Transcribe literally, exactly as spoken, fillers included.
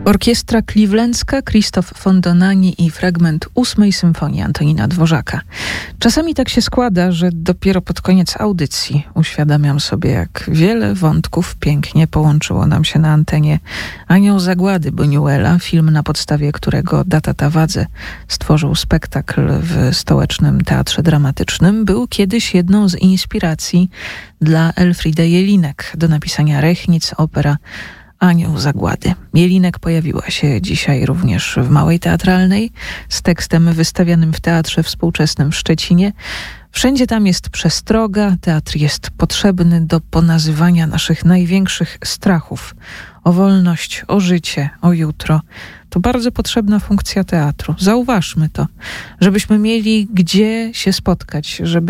Orkiestra Clevelandzka, Krzysztof von Dohnanyi i fragment ósmej symfonii Antonina Dworzaka. Czasami tak się składa, że dopiero pod koniec audycji uświadamiam sobie, jak wiele wątków pięknie połączyło nam się na antenie. Anioł Zagłady Buñuela, film, na podstawie którego Data Tawadze stworzył spektakl w Stołecznym Teatrze Dramatycznym, był kiedyś jedną z inspiracji dla Elfriede Jelinek do napisania Rechnic, opera Anioł Zagłady. Jelinek pojawiła się dzisiaj również w Małej Teatralnej z tekstem wystawianym w Teatrze Współczesnym w Szczecinie. Wszędzie tam jest przestroga, teatr jest potrzebny do ponazywania naszych największych strachów o wolność, o życie, o jutro. To bardzo potrzebna funkcja teatru. Zauważmy to, żebyśmy mieli gdzie się spotkać, żeby